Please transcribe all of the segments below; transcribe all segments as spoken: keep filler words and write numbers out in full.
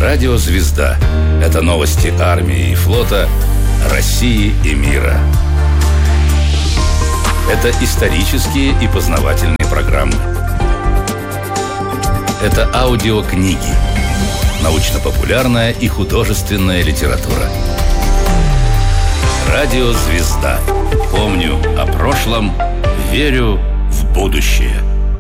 Радио «Звезда» — это новости армии и флота, России и мира. Это исторические и познавательные программы. Это аудиокниги, научно-популярная и художественная литература. Радио «Звезда». Помню о прошлом, верю в будущее.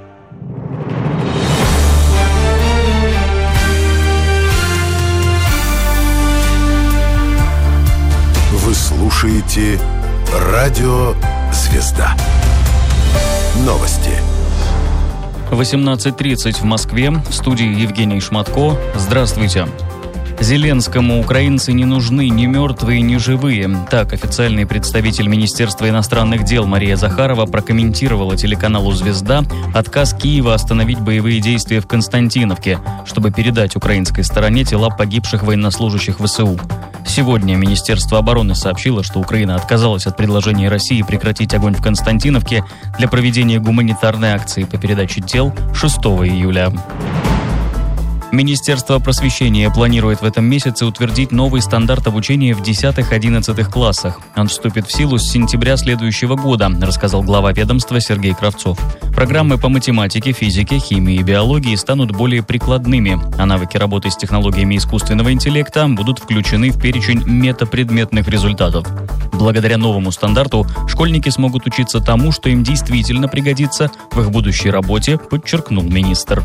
Вы слушаете Радио «Звезда». Новости. восемнадцать тридцать в Москве. В студии Евгений Шматко. Здравствуйте. Зеленскому украинцы не нужны ни мертвые, ни живые. Так официальный представитель Министерства иностранных дел Мария Захарова прокомментировала телеканалу «Звезда» отказ Киева остановить боевые действия в Константиновке, чтобы передать украинской стороне тела погибших военнослужащих ВСУ. Сегодня Министерство обороны сообщило, что Украина отказалась от предложения России прекратить огонь в Константиновке для проведения гуманитарной акции по передаче тел шестого июля. Министерство просвещения планирует в этом месяце утвердить новый стандарт обучения в десятых-одиннадцатых классах. Он вступит в силу с сентября следующего года, рассказал глава ведомства Сергей Кравцов. Программы по математике, физике, химии и биологии станут более прикладными, а навыки работы с технологиями искусственного интеллекта будут включены в перечень метапредметных результатов. Благодаря новому стандарту школьники смогут учиться тому, что им действительно пригодится в их будущей работе, подчеркнул министр.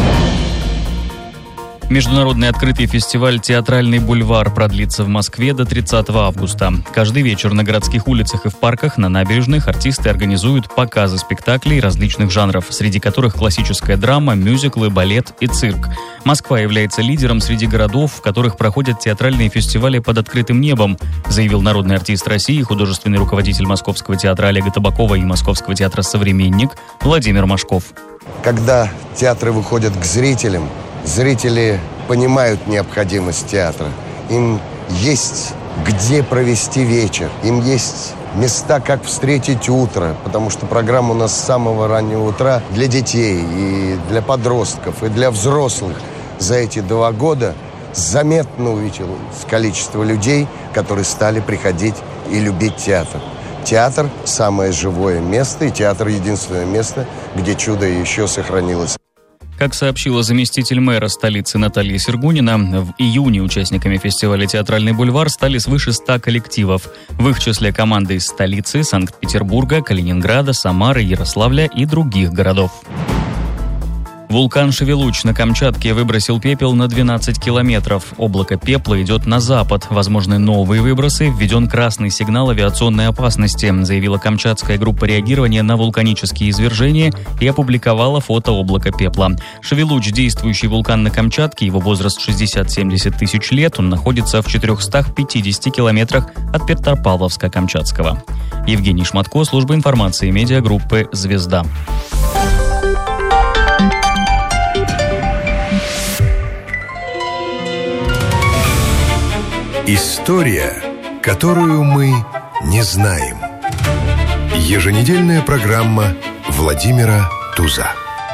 Международный открытый фестиваль «Театральный бульвар» продлится в Москве до тридцатого августа. Каждый вечер на городских улицах и в парках, на набережных артисты организуют показы спектаклей различных жанров, среди которых классическая драма, мюзиклы, балет и цирк. Москва является лидером среди городов, в которых проходят театральные фестивали под открытым небом, заявил народный артист России, художественный руководитель Московского театра Олега Табакова и Московского театра «Современник» Владимир Машков. Когда театры выходят к зрителям, зрители понимают необходимость театра. Им есть где провести вечер. Им есть места, как встретить утро. Потому что программа у нас с самого раннего утра для детей, и для подростков, и для взрослых. За эти два года заметно увеличилось количество людей, которые стали приходить и любить театр. Театр – самое живое место, и театр – единственное место, где чудо еще сохранилось. Как сообщила заместитель мэра столицы Наталья Сергунина, в июне участниками фестиваля «Театральный бульвар» стали свыше ста коллективов. В их числе команды из столицы, Санкт-Петербурга, Калининграда, Самары, Ярославля и других городов. Вулкан Шевелуч на Камчатке выбросил пепел на двенадцать километров. Облако пепла идет на запад. Возможны новые выбросы. Введен красный сигнал авиационной опасности, заявила Камчатская группа реагирования на вулканические извержения и опубликовала фото облака пепла. Шевелуч – действующий вулкан на Камчатке. Его возраст шестьдесят-семьдесят тысяч лет. Он находится в четырехстах пятидесяти километрах от Петропавловска-Камчатского. Евгений Шматко, служба информации медиагруппы «Звезда». История, которую мы не знаем. Еженедельная программа Владимира Туза.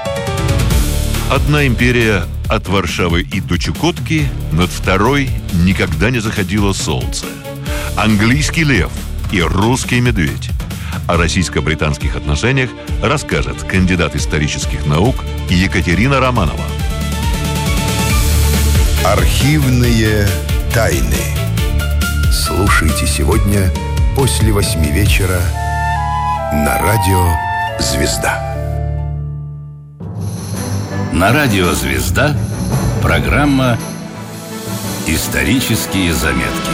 Одна империя от Варшавы и до Чукотки, над второй никогда не заходило солнце. Английский лев и русский медведь. О российско-британских отношениях расскажет кандидат исторических наук Екатерина Романова. Архивные тайны. Слушайте сегодня после восьми вечера на радио «Звезда». На радио «Звезда» программа «Исторические заметки».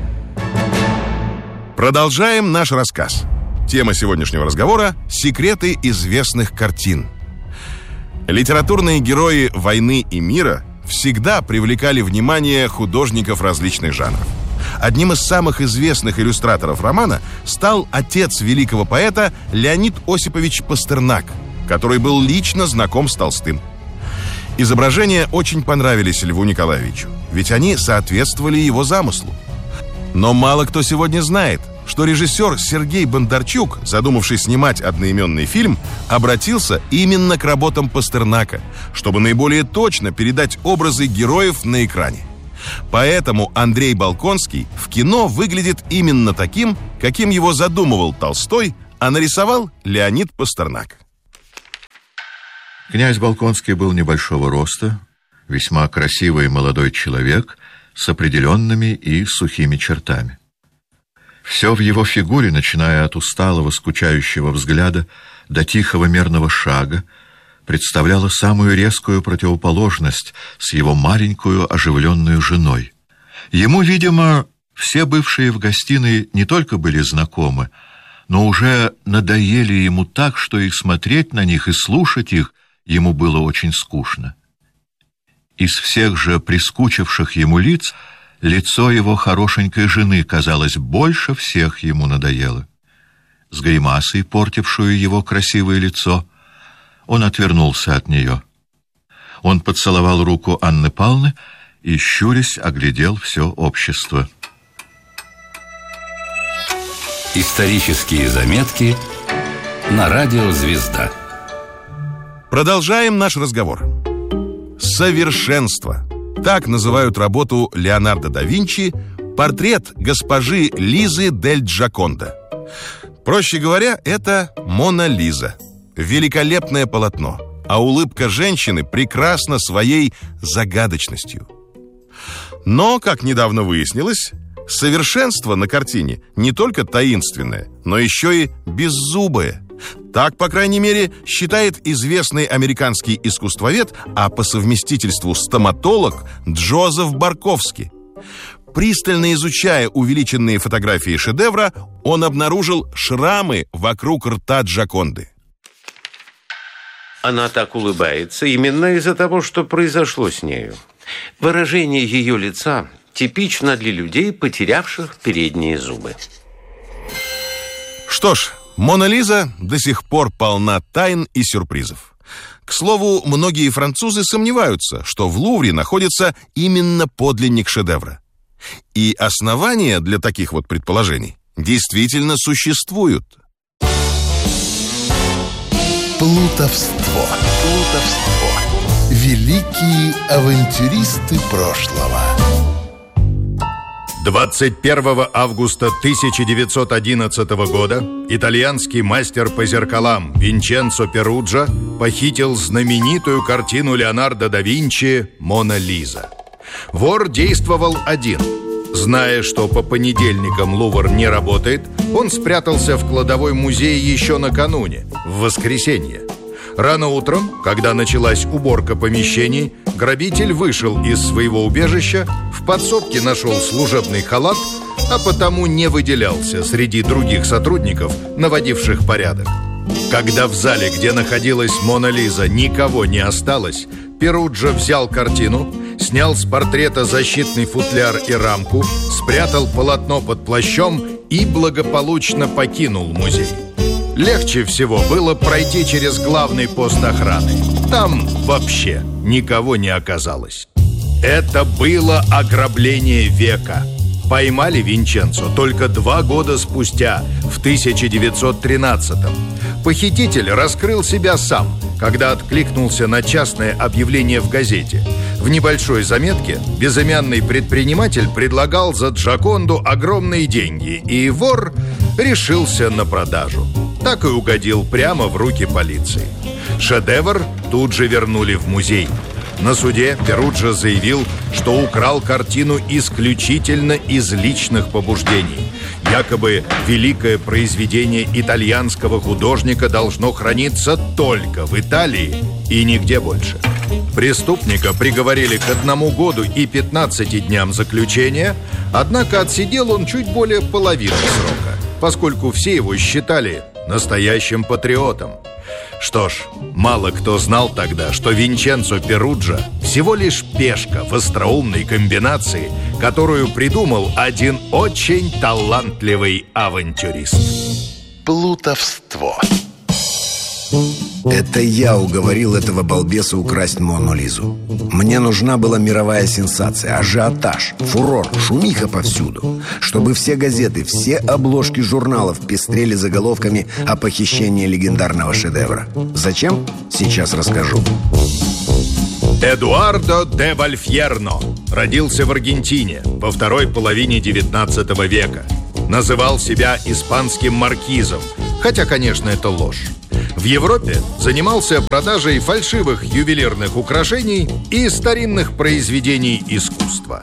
Продолжаем наш рассказ. Тема сегодняшнего разговора – секреты известных картин. Литературные герои «Войны и мира» всегда привлекали внимание художников различных жанров. Одним из самых известных иллюстраторов романа стал отец великого поэта Леонид Осипович Пастернак, который был лично знаком с Толстым. Изображения очень понравились Льву Николаевичу, ведь они соответствовали его замыслу. Но мало кто сегодня знает, что режиссер Сергей Бондарчук, задумавший снимать одноименный фильм, обратился именно к работам Пастернака, чтобы наиболее точно передать образы героев на экране. Поэтому Андрей Болконский в кино выглядит именно таким, каким его задумывал Толстой, а нарисовал Леонид Пастернак. Князь Болконский был небольшого роста, весьма красивый молодой человек с определенными и сухими чертами. Все в его фигуре, начиная от усталого, скучающего взгляда до тихого мерного шага, представляло самую резкую противоположность с его маленькую оживленную женой. Ему, видимо, все бывшие в гостиной не только были знакомы, но уже надоели ему так, что и смотреть на них, и слушать их ему было очень скучно. Из всех же прискучивших ему лиц лицо его хорошенькой жены, казалось, больше всех ему надоело. С гримасой, портившую его красивое лицо, он отвернулся от нее. Он поцеловал руку Анны Павловны и, щурясь, оглядел все общество. Исторические заметки на радио «Звезда». Продолжаем наш разговор. Совершенство. Так называют работу Леонардо да Винчи «Портрет госпожи Лизы дель Джаконда». Проще говоря, это Мона Лиза. Великолепное полотно, а улыбка женщины прекрасна своей загадочностью. Но, как недавно выяснилось, совершенство на картине не только таинственное, но еще и беззубое. Так, по крайней мере, считает известный американский искусствовед, а по совместительству стоматолог Джозеф Барковский. Пристально изучая увеличенные фотографии шедевра, он обнаружил шрамы вокруг рта Джаконды. Она так улыбается именно из-за того, что произошло с нею. Выражение ее лица типично для людей, потерявших передние зубы. Что ж, Мона Лиза до сих пор полна тайн и сюрпризов. К слову, многие французы сомневаются, что в Лувре находится именно подлинник шедевра. И основания для таких вот предположений действительно существуют. Плутовство. Плутовство. Великие авантюристы прошлого. двадцать первого августа тысяча девятьсот одиннадцатого года итальянский мастер по зеркалам Винченцо Перуджа похитил знаменитую картину Леонардо да Винчи «Мона Лиза». Вор действовал один. Зная, что по понедельникам Лувр не работает, он спрятался в кладовой музея еще накануне, в воскресенье. Рано утром, когда началась уборка помещений, грабитель вышел из своего убежища, в подсобке нашел служебный халат, а потому не выделялся среди других сотрудников, наводивших порядок. Когда в зале, где находилась Мона Лиза, никого не осталось, Перуджа взял картину, снял с портрета защитный футляр и рамку, спрятал полотно под плащом и благополучно покинул музей. Легче всего было пройти через главный пост охраны. Там вообще никого не оказалось. Это было ограбление века. Поймали Винченцо только два года спустя, в тысяча девятьсот тринадцатом. Похититель раскрыл себя сам, когда откликнулся на частное объявление в газете. В небольшой заметке безымянный предприниматель предлагал за Джаконду огромные деньги, и вор решился на продажу. Так и угодил прямо в руки полиции. Шедевр тут же вернули в музей. На суде Перуджа заявил, что украл картину исключительно из личных побуждений. Якобы великое произведение итальянского художника должно храниться только в Италии и нигде больше. Преступника приговорили к одному году и пятнадцати дням заключения, однако отсидел он чуть более половины срока, поскольку все его считали настоящим патриотом. Что ж, мало кто знал тогда, что Винченцо Перуджа всего лишь пешка в остроумной комбинации, которую придумал один очень талантливый авантюрист. Плутовство. Это я уговорил этого балбеса украсть Мону Лизу. Мне нужна была мировая сенсация, ажиотаж, фурор, шумиха повсюду, чтобы все газеты, все обложки журналов пестрели заголовками о похищении легендарного шедевра. Зачем? Сейчас расскажу. Эдуардо де Вальфьерно родился в Аргентине во второй половине девятнадцатого века. Называл себя испанским маркизом, хотя, конечно, это ложь. В Европе занимался продажей фальшивых ювелирных украшений и старинных произведений искусства.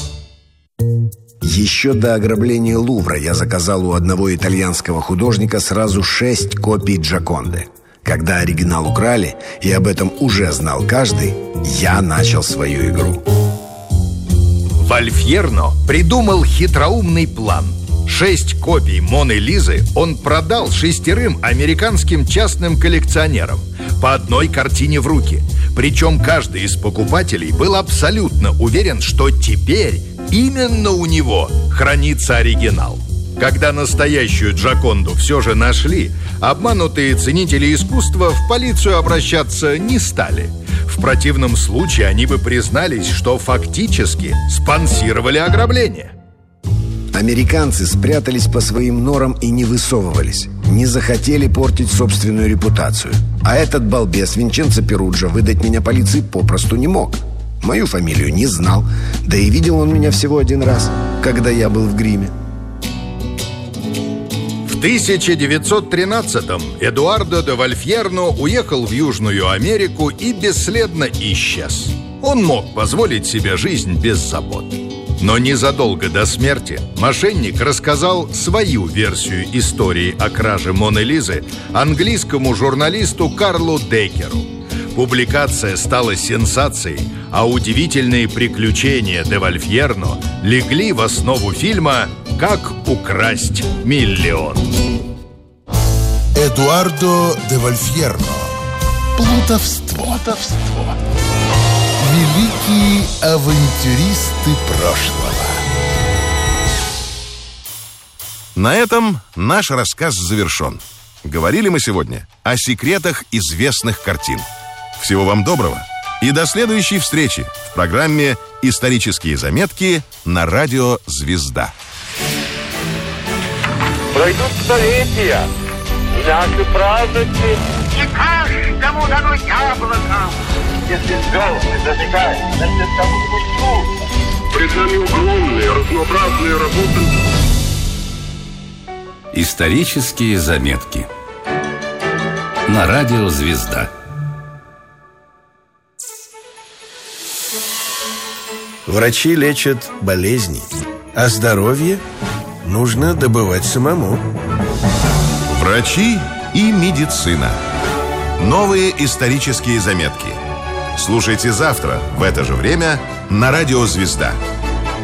Еще до ограбления Лувра я заказал у одного итальянского художника сразу шесть копий Джоконды. Когда оригинал украли, и об этом уже знал каждый, я начал свою игру. Вальфьерно придумал хитроумный план. Шесть копий Моны Лизы он продал шестерым американским частным коллекционерам по одной картине в руки. Причем каждый из покупателей был абсолютно уверен, что теперь именно у него хранится оригинал. Когда настоящую Джоконду все же нашли, обманутые ценители искусства в полицию обращаться не стали. В противном случае они бы признались, что фактически спонсировали ограбление. Американцы спрятались по своим норам и не высовывались. Не захотели портить собственную репутацию. А этот балбес Винченцо Перуджа выдать меня полиции попросту не мог. Мою фамилию не знал. Да и видел он меня всего один раз, когда я был в гриме. В тысяча девятьсот тринадцатом Эдуардо де Вальфьерно уехал в Южную Америку и бесследно исчез. Он мог позволить себе жизнь без забот. Но незадолго до смерти мошенник рассказал свою версию истории о краже Моны Лизы английскому журналисту Карлу Деккеру. Публикация стала сенсацией, а удивительные приключения де Вальфьерно легли в основу фильма «Как украсть миллион». Эдуардо де Вальфьерно. Плутовство. Плутовство. Великие авантюристы прошлого. На этом наш рассказ завершен. Говорили мы сегодня о секретах известных картин. Всего вам доброго и до следующей встречи в программе «Исторические заметки» на радио «Звезда». Пройдут столетия, и наши праздники, и каждому дано яблоко. Если звезды зажигают, значит, кому-нибудь нужно. Пред нами угловные, разнообразные работы. Исторические заметки на радио «Звезда». Врачи лечат болезни, а здоровье нужно добывать самому. Врачи и медицина. Новые исторические заметки. Слушайте завтра в это же время на радио «Звезда».